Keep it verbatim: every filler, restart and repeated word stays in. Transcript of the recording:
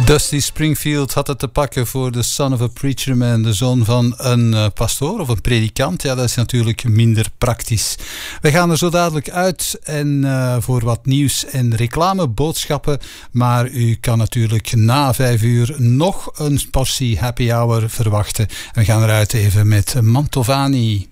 Dusty Springfield had het te pakken voor The Son of a Preacher Man, de zoon van een uh, pastoor of een predikant. Ja, dat is natuurlijk minder praktisch. We gaan er zo dadelijk uit en uh, voor wat nieuws en reclameboodschappen. Maar u kan natuurlijk na vijf uur nog een portie happy hour verwachten. We gaan eruit even met Mantovani.